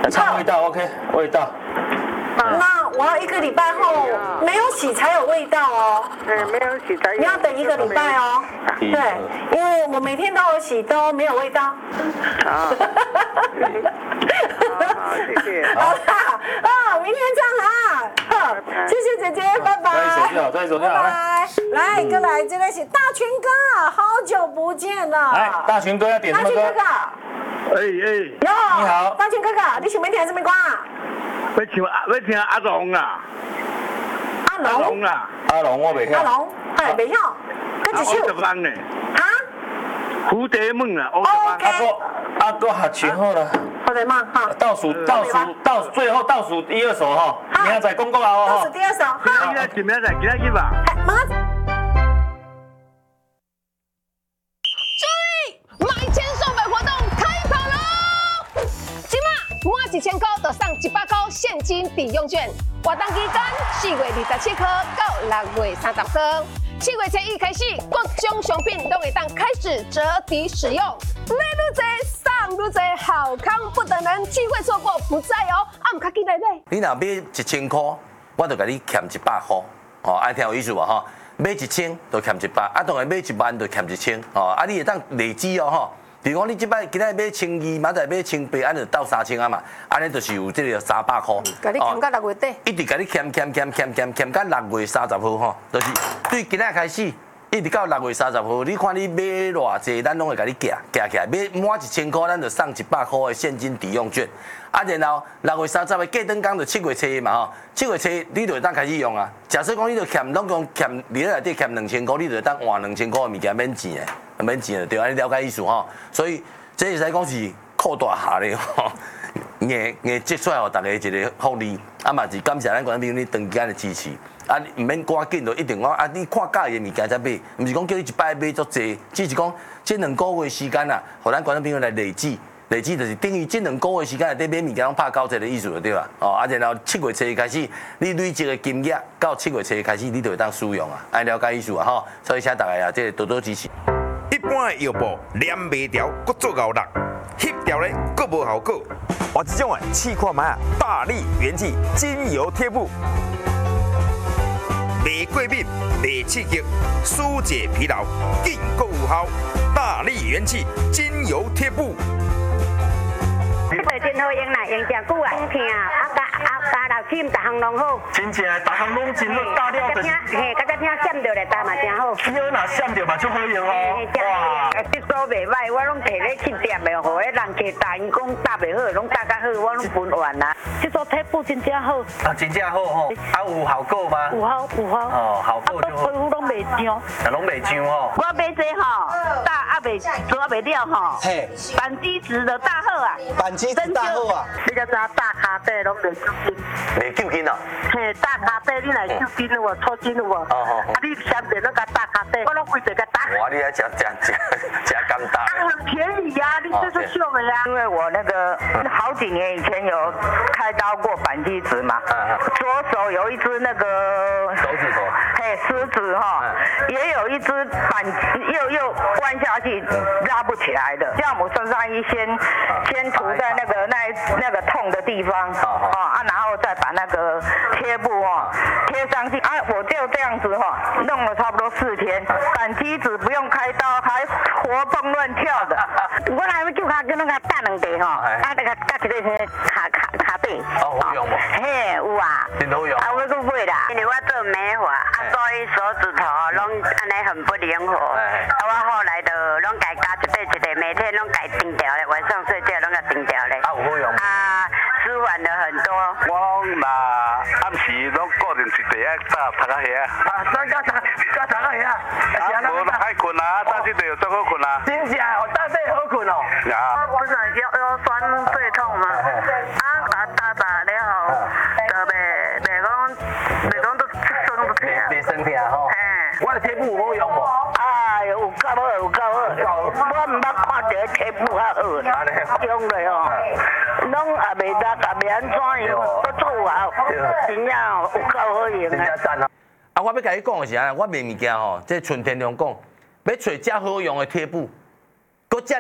唱味道 OK， 味道。 那我要1个礼拜后没有洗才有味道哦。 没有洗才有。 你要等1个礼拜哦。对，因为我每天都有洗，都没有味道。 好，谢谢。 好啦，明天这样啦。谢谢姐姐，拜拜。 再走掉， 拜拜。来，哥来，这个是大群哥，好久不见了。 来，大群哥要点什么歌？ 大群哥哥。 你好，大群哥哥，你想要听什么歌？ 要听阿龙啊。 阿龙啊。 阿龙我袂晓。 阿龙，哎，袂晓。跟一首。 呢？ 哈？ 蝴蝶梦啊。 OK。 阿哥合唱好了。 蝴蝶梦哈。 最后倒数1、2首哈，明仔载公告啊哦。 倒数第2首。 今仔日吧。 1000块就送100块现金抵用券，活动期间4月27号到6月30号，7月初1开始，各种商品都会当开始折抵使用，买愈多送愈多，好康不等人，机会错过不再哦！唔卡记得买。 你若买1000块，我就甲你欠100块，哦，爱听有意思无吼？买1000就欠100，啊，当然买1万就欠1000，哦，啊，你会当累积哦吼。比如讲，你即摆今仔买1200，明仔买1800，安就到3000啊嘛，安尼就是有这个300块。 甲你欠到6月底。 一直甲你欠到6月30号吼，就是对今仔开始，一直到6月30號，你看你買偌濟，咱攏會甲你夾起來，買滿1000塊，咱就送100塊的現金抵用券。啊，然後6月30號過轉工就7月初嘛吼，7月初你就會當開始用啊。假設講你就欠，攏講欠，你內底欠2000塊，你就會當換2000塊的物件免錢的，免錢的對，安尼了解意思吼。所以這會使講是擴大下咧吼，硬積出來互大家一個福利，啊嘛是感謝咱觀眾朋友你長時間的支持。啊，唔免趕緊就一定講啊！你看價嘅物件才買，唔是講叫你一擺買足濟，只是講這2個月時間啊，互咱觀眾朋友來累積就是等於這2個月時間內底買物件攏拍90%的意思就對啦。哦，啊，然後7月初開始，你累積嘅金額到7月初開始，你就會當使用啊，愛了解意思啊吼。所以請大家啊，即多多支持。 一般的藥布黏袂牢，佫做咬力，翕掉咧佫無效果。我這種誒試看賣啊，大力元氣精油貼布。袂過敏，袂刺激，紓解疲勞，緊夠有效。大力元氣精油貼布。 這個真好用啦，用真久啊，好聽啊，加六尖，逐項攏好。 真正的，逐項攏真好，大料就是。 嘿，甲只聽閃着咧，但嘛真好。 只要若閃着嘛，足好用哦。哇！ 質素袂歹，我攏摕咧去店的，互迄人摕大因講搭袂好，攏搭較好，我攏分完啦。這組貼布真正好。 啊，真正好吼。啊，有效果嗎？ 有效。 哦，效果就好。 皮膚攏袂髒。 啊，攏袂髒吼。 我買這吼，搭袂做袂了吼。 嘿。 扳機值的大好啊。 扳機值大好啊。 你才知搭骹底攏袂揪筋。 袂揪筋啊？ 嘿，搭骹底你來揪筋有無？抽筋有無？啊，你相對攏甲搭骹底，我攏規個甲搭。 哇，你還真敢搭。 很便宜啊，你這是秀的呀。 因為我那個好幾年以前有開刀過扳機指嘛，左手有一隻那個手指頭， 嘿，食指哈，也有一隻扳又彎下去拉不起來的，酵母酸上衣先塗在那個痛的地方，然後再把那個貼布貼上去，我就這樣子弄了差不多4天，扳機指不用開刀，還活蹦亂跳的。我來要叫他跟那個搭兩地搭一個卡背。 好用無？ 嘿，有啊。 真好用。 我都買啦， 因為我做美髮，所以手指頭攏安尼很不靈活。我後來就攏家加一個，每天攏家定掉咧，晚上睡覺攏個定掉咧。 有好用。 舒緩了很多。 我嘛暗時攏固定一地搭讀下遐。 咱加讀下。 無愛困啊，搭這地最好困啊。 真正哦，搭底好困哦。 啊。 不是腰酸背痛嗎？打了後，就袂講都酸不痛。 袂酸痛吼。我的貼布有好用無？ 哎呦，有夠好。我唔捌看到貼布較好，用咧攏也袂落，也袂安怎樣，都做啊，真正有夠好用真正讚哦！啊，我要甲你講的是啊，我賣物件吼，即春天中講，要找遮好用的貼布。